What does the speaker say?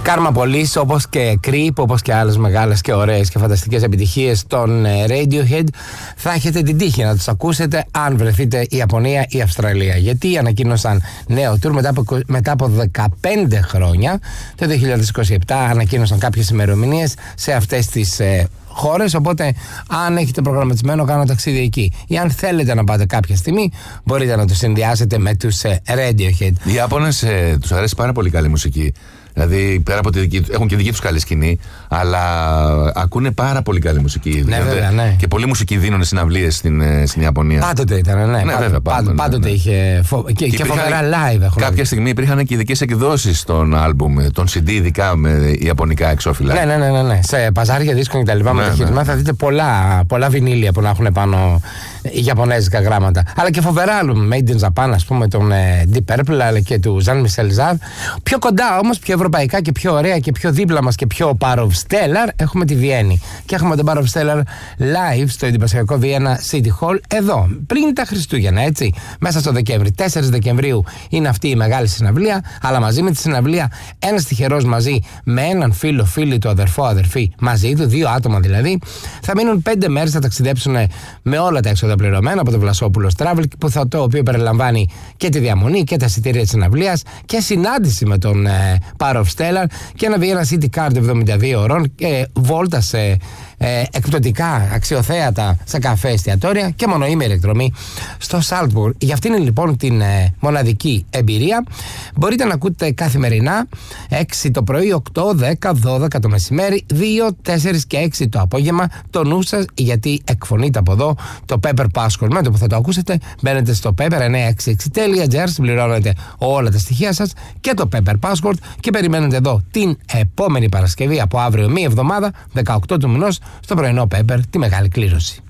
Karma Police, όπως και Creep, όπως και άλλες μεγάλες και ωραίες και φανταστικές επιτυχίες των Radiohead, θα έχετε την τύχη να τους ακούσετε αν βρεθείτε η Ιαπωνία ή η Αυστραλία. Γιατί ανακοίνωσαν νέο tour μετά από 15 χρόνια. Το 2027 ανακοίνωσαν κάποιες ημερομηνίες σε αυτές τις χώρες, οπότε αν έχετε προγραμματισμένο κάνω ταξίδι εκεί ή αν θέλετε να πάτε κάποια στιγμή, μπορείτε να το συνδυάσετε με τους Radiohead. Οι Ιάπωνες τους αρέσει πάρα πολύ καλή μουσική. Δηλαδή, πέρα από έχουν και δική τους καλή σκηνή, αλλά ακούνε πάρα πολύ καλή μουσική. Ναι, βέβαια, ναι. Και πολλή μουσική δίνουν συναυλίες στην Ιαπωνία. Πάντοτε ήταν, ναι. Βέβαια, πάντοτε είχε. Και φοβερά live έχουν. Κάποια στιγμή υπήρχαν και ειδικές εκδόσεις των άλμπουμ, των CD, ειδικά με ιαπωνικά εξώφυλλα. Ναι. Σε παζάρια δίσκων και τα λοιπά, με το χειρισμό θα δείτε πολλά βινίλια που να έχουν πάνω ιαπωνέζικα γράμματα. Αλλά και φοβερά άλμπουμ, Made in Japan, ας πούμε, τον Deep Purple, αλλά και του Jean Michel Jarre. Πιο κοντά όμως, πιο ευρωπαϊκά και πιο ωραία και πιο δίπλα μας και πιο Power of Stellar, έχουμε τη Βιέννη. Και έχουμε τον Power of Stellar live στο εντυπωσιακό Vienna City Hall, εδώ, πριν τα Χριστούγεννα, έτσι. Μέσα στο Δεκέμβρη. 4 Δεκεμβρίου είναι αυτή η μεγάλη συναυλία, αλλά μαζί με τη συναυλία, ένας τυχερός μαζί με έναν φίλη του, αδερφή μαζί του, 2 άτομα δηλαδή, θα μείνουν 5 μέρες, θα ταξιδέψουν με όλα τα έξοδα πληρωμένα από το Βλασόπουλος Travel, το οποίο περιλαμβάνει και τη διαμονή και τα εισιτήρια της συναυλίας και συνάντηση με τον Power of Stellar και ένα Vienna City Card 72 ώρων και βόλτα σε εκπτωτικά αξιοθέατα σε καφέ, εστιατόρια και μονοήμερη εκδρομή στο Salzburg. Για αυτήν λοιπόν την μοναδική εμπειρία μπορείτε να ακούτε καθημερινά 6 το πρωί, 8, 10, 12 το μεσημέρι, 2, 4 και 6 το απόγευμα το νου σας, γιατί εκφωνείτε από εδώ το Pepper Passport. Με το που θα το ακούσετε μπαίνετε στο pepper966.gr, συμπληρώνετε όλα τα στοιχεία σας και το Pepper Passport και περιμένετε εδώ την επόμενη Παρασκευή από αύριο μία εβδομάδα, 18 του μηνός, στο πρωινό Pepper, τη μεγάλη κλήρωση.